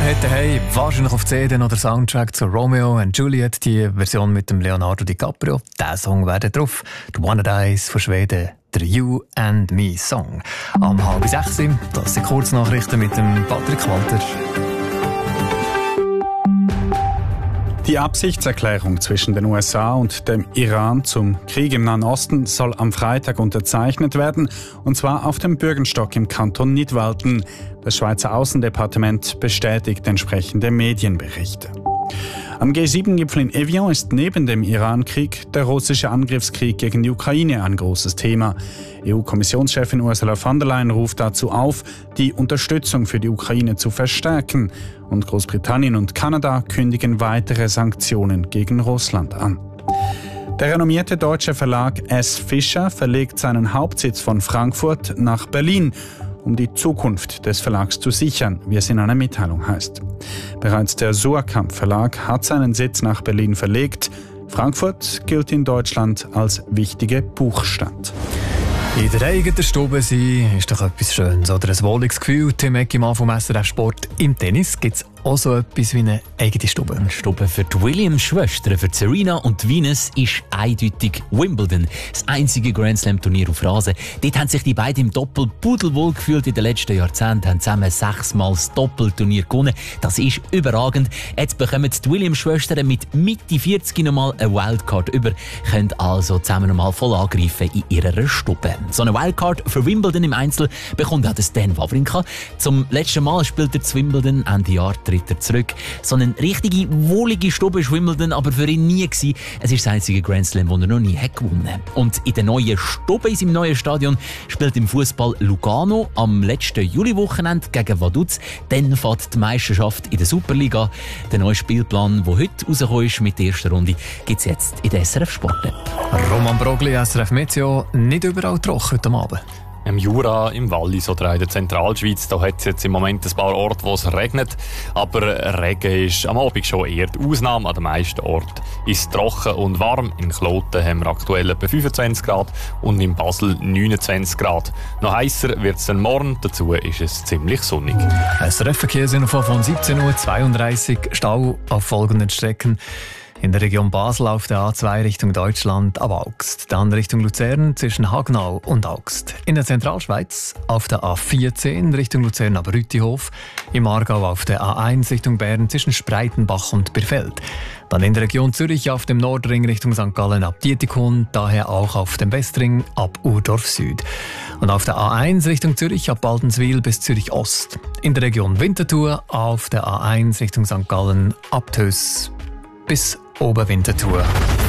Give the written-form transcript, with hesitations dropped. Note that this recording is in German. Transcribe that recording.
hat daheim wahrscheinlich auf CD oder Soundtrack zu Romeo and Juliet, die Version mit dem Leonardo DiCaprio. Dieser Song wäre drauf. «The One That Eyes» von Schweden, der «You and Me» Song. Am 5:30, das sind Kurznachrichten mit dem Patrick Walter. Die Absichtserklärung zwischen den USA und dem Iran zum Krieg im Nahen Osten soll am Freitag unterzeichnet werden, und zwar auf dem Bürgenstock im Kanton Nidwalden. Das Schweizer Außendepartement bestätigt entsprechende Medienberichte. Am G7-Gipfel in Evian ist neben dem Iran-Krieg der russische Angriffskrieg gegen die Ukraine ein großes Thema. EU-Kommissionschefin Ursula von der Leyen ruft dazu auf, die Unterstützung für die Ukraine zu verstärken. Und Großbritannien und Kanada kündigen weitere Sanktionen gegen Russland an. Der renommierte deutsche Verlag S. Fischer verlegt seinen Hauptsitz von Frankfurt nach Berlin, um die Zukunft des Verlags zu sichern, wie es in einer Mitteilung heißt. Bereits der Suhrkamp Verlag hat seinen Sitz nach Berlin verlegt. Frankfurt gilt in Deutschland als wichtige Buchstadt. In der eigenen Stube sein ist doch etwas Schönes oder ein wohliges Gefühl. Tim Eckimann vom SRF Sport. Im Tennis gibt es auch so etwas wie eine eigene Stube. Eine Stube für die Williams-Schwestern, für Serena und Venus, ist eindeutig Wimbledon. Das einzige Grand Slam-Turnier auf Rasen. Dort haben sich die beiden im Doppel pudelwohl gefühlt in den letzten Jahrzehnten, haben zusammen 6-mal das Doppelturnier gewonnen. Das ist überragend. Jetzt bekommen die Williams-Schwestern mit Mitte 40 nochmal eine Wildcard über, können also zusammen nochmal voll angreifen in ihrer Stube. So eine Wildcard für Wimbledon im Einzel bekommt auch Stan Wawrinka. Zum letzten Mal spielt er zu Wimbledon, Ende Jahr tritt er zurück. So eine richtige, wohlige Stube ist Wimbledon aber für ihn nie gewesen. Es ist das einzige Grand Slam, das er noch nie hat gewonnen. Und in der neuen Stube, in seinem neuen Stadion, spielt im Fußball Lugano am letzten Juliwochenende gegen Vaduz. Dann fährt die Meisterschaft in der Superliga. Der neue Spielplan, der heute rausgekommen ist mit der ersten Runde, gibt es jetzt in der SRF Sport. Roman Brogli, SRF Meteo. Nicht überall trocken heute Abend. Im Jura, im Wallis oder in der Zentralschweiz, da hat es jetzt im Moment ein paar Orte, wo es regnet. Aber Regen ist am Abend schon eher die Ausnahme. An den meisten Orten ist es trocken und warm. In Kloten haben wir aktuell etwa 25 Grad und in Basel 29 Grad. Noch heißer wird es morgen, dazu ist es ziemlich sonnig. SRF-Verkehrsinfo von 17:32 Uhr. Stau auf folgenden Strecken. In der Region Basel auf der A2 Richtung Deutschland ab Augst. Dann Richtung Luzern zwischen Hagnau und Augst. In der Zentralschweiz auf der A14 Richtung Luzern ab Rütihof. Im Aargau auf der A1 Richtung Bern zwischen Spreitenbach und Birfeld. Dann in der Region Zürich auf dem Nordring Richtung St. Gallen ab Dietikon. Daher auch auf dem Westring ab Urdorf Süd. Und auf der A1 Richtung Zürich ab Baldenswil bis Zürich Ost. In der Region Winterthur auf der A1 Richtung St. Gallen ab Töss bis Oberwinterthur.